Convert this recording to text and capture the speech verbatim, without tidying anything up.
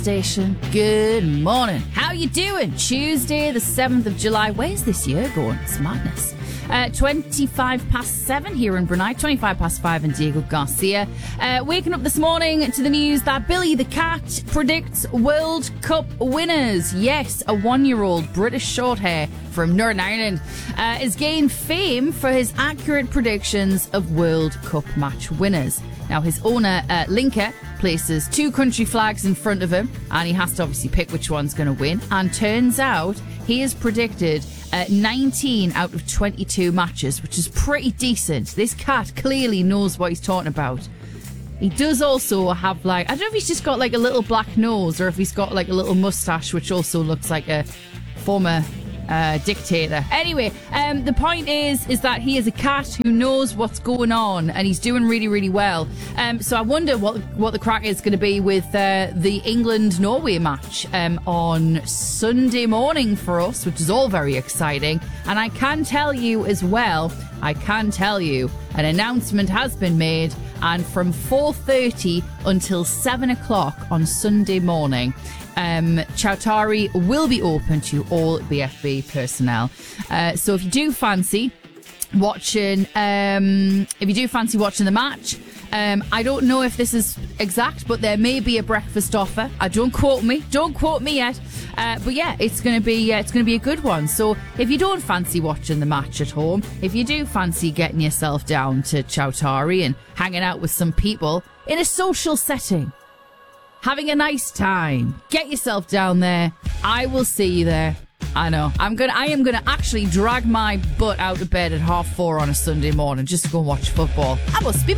station. Good morning. How you doing? Tuesday, the seventh of July. Where's this year going? It's madness. Uh, twenty-five past seven here in Brunei, twenty-five past five in Diego Garcia. Uh, waking up this morning to the news that Billy the Cat predicts World Cup winners. Yes, a one-year-old British shorthair from Northern Ireland uh, has gained fame for his accurate predictions of World Cup match winners. Now, his owner, uh, Linka, places two country flags in front of him, and he has to obviously pick which one's going to win. And turns out he has predicted uh, nineteen out of twenty-two matches, which is pretty decent. This cat clearly knows what he's talking about. He does also have, like, I don't know if he's just got like a little black nose or if he's got like a little mustache, which also looks like a former Uh, dictator. Anyway, um, the point is is that he is a cat who knows what's going on, and he's doing really, really well. Um, so I wonder what what the crack is going to be with uh, the England-Norway match um, on Sunday morning for us, which is all very exciting. And I can tell you as well, I can tell you, an announcement has been made, and from four thirty until seven o'clock on Sunday morning, Um, Chowtari will be open to all B F B personnel. Uh, so if you do fancy watching, um, if you do fancy watching the match, um, I don't know if this is exact, but there may be a breakfast offer. Uh, don't quote me, don't quote me yet. Uh, but yeah, it's gonna be uh, it's gonna be a good one. So if you don't fancy watching the match at home, if you do fancy getting yourself down to Chowtari and hanging out with some people in a social setting, having a nice time, get yourself down there. I will see you there. I know. I'm gonna. I am gonna actually drag my butt out of bed at half four on a Sunday morning just to go and watch football. I must be back.